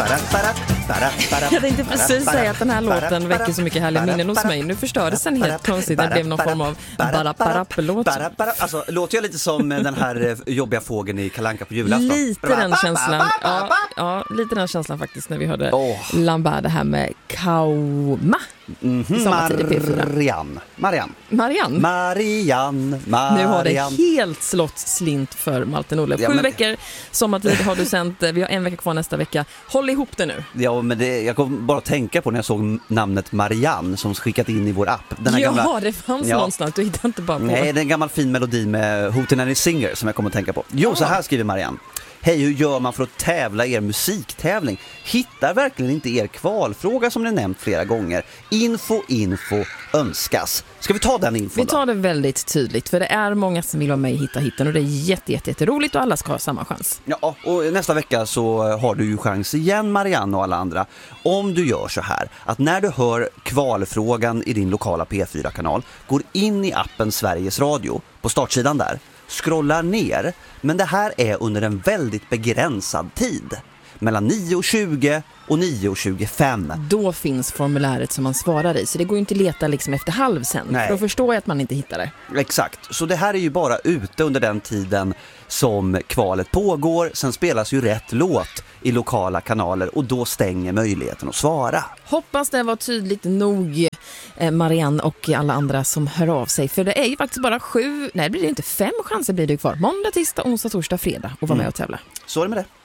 Jag tänkte precis säga att den här låten väcker så mycket härliga minnen hos mig. Nu förstördes den helt konstigt. Det blev någon form av barapp-låt. Alltså, låter jag lite som den här jobbiga fågeln i Kalle Anka på julafton? Lite den känslan. Ja, lite den känslan faktiskt när vi hörde Lambada här med Kauma. Marianne. Nu har det helt slått slint för Malte Nordlöf. 7 veckor sommartid har du sänt. Vi har 1 vecka kvar nästa vecka. Håll ihop det nu. Ja, men jag kom bara att tänka på när jag såg namnet Marianne som skickat in i vår app. Den här gamla, det fanns någonstans. Du hittar inte bara på. Nej, det är en gammal fin melodi med Hootenanny Singer som jag kommer att tänka på. Så här skriver Marianne. Hej, hur gör man för att tävla er musiktävling? Hittar verkligen inte er kvalfråga som ni nämnt flera gånger. Info önskas. Ska vi ta den infon? Vi tar det väldigt tydligt, för det är många som vill vara med i Hitta hitten och det är jätteroligt och alla ska ha samma chans. Ja, och nästa vecka så har du ju chans igen, Marianne och alla andra. Om du gör så här, att när du hör kvalfrågan i din lokala P4-kanal, går in i appen Sveriges Radio på startsidan där. Scrollar ner, men det här är under en väldigt begränsad tid. Mellan 9:20 och 9:25. Då finns formuläret som man svarar i, så det går ju inte att leta liksom efter halv sen. Nej. För då förstår jag att man inte hittar det. Exakt, så det här är ju bara ute under den tiden som kvalet pågår. Sen spelas ju rätt låt i lokala kanaler och då stänger möjligheten att svara. Hoppas det var tydligt nog, Marianne och alla andra som hör av sig. För det är ju faktiskt bara 5 chanser blir det kvar. Måndag, tisdag, onsdag, torsdag, fredag och vara med och tävla. Så är det med det.